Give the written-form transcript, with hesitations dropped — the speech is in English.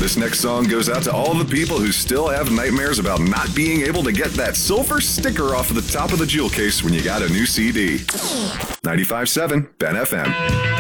This next song goes out to all the people who still have nightmares about not being able to get that silver sticker off of the top of the jewel case when you got a new CD. 95.7 Ben FM.